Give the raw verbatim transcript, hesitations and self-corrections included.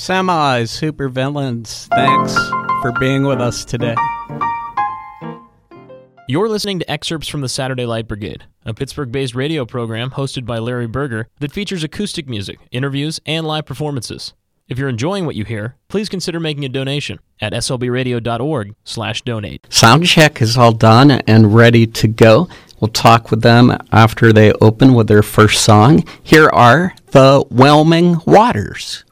Semi Supervillains, thanks for being with us today. You're listening to excerpts from the Saturday Light Brigade, a Pittsburgh-based radio program hosted by Larry Berger that features acoustic music, interviews, and live performances. If you're enjoying what you hear, please consider making a donation at s l b radio dot org slash donate. Sound check is all done and ready to go. We'll talk with them after they open with their first song. Here are the Whelming Waters.